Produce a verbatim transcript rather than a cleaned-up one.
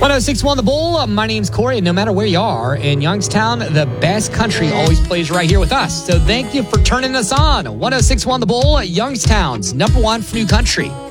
one oh six point one The Bull. My name's Corey, and no matter where you are in Youngstown, the best country always plays right here with us. So thank you for turning us on. one oh six point one The Bull, Youngstown's number one for new country.